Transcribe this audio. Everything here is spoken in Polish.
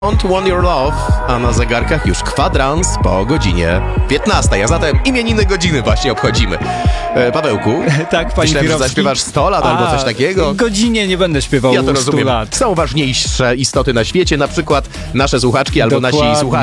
Don't Want Your Love, a na zegarkach już kwadrans po godzinie 15, a zatem imieniny godziny właśnie obchodzimy. Pawełku, Tak, panie myślałem, że Pirowski. zaśpiewasz 100 lat albo coś takiego. Godzinie nie będę śpiewał Ja to 100 rozumiem. lat. Są ważniejsze istoty na świecie, na przykład nasze słuchaczki albo nasi Dokładnie. słuchacze.